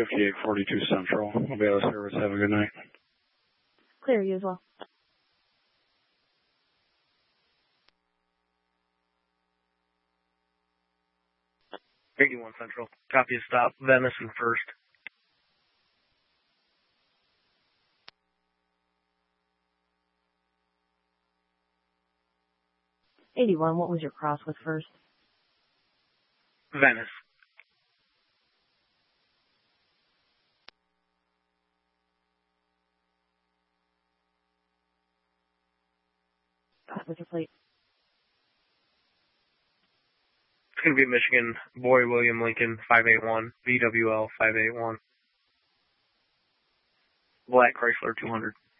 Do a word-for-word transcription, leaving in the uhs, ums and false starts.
fifty-eight forty-two Central. We'll be out of service. Have a good night. Clear, you as well. eighty-one Central. Copy a stop. Venice and First. eighty-one, what was your cross with First? Venice. Passenger plate. It's going to be Michigan, Boy William Lincoln, five eight one, V W L five eight one. Black Chrysler two hundred.